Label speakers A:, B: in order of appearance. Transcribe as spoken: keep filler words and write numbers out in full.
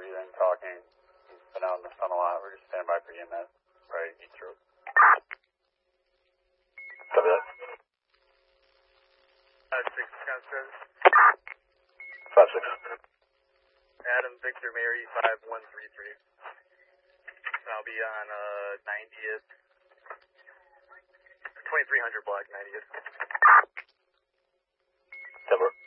A: breathing, talking. He's been out in the sun a lot. We're just standing by for you in that right heat stroke. Copy that.
B: Uh, six, Wisconsin.
A: Five six.
B: Adam Victor Mary five one three three. I'll be on uh ninetieth. twenty-three hundred block ninetieth.
A: Temper.